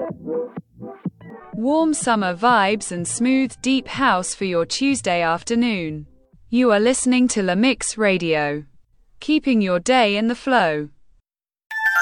Warm summer vibes and smooth deep house for your Tuesday afternoon. You are listening to La Mix Radio, keeping your day in the flow.